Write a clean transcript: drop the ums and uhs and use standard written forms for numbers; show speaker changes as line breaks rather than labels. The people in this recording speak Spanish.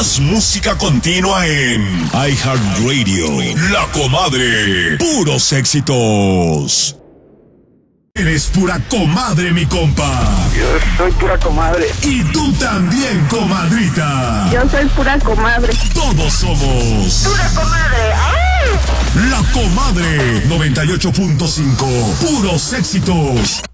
Más música continua en iHeartRadio. La Comadre. Puros éxitos. Eres pura comadre, mi compa.
Yo soy pura comadre.
Y tú también, comadrita.
Yo soy pura comadre.
Todos somos
Pura comadre. ¡Ay!
La Comadre 98.5. Puros éxitos.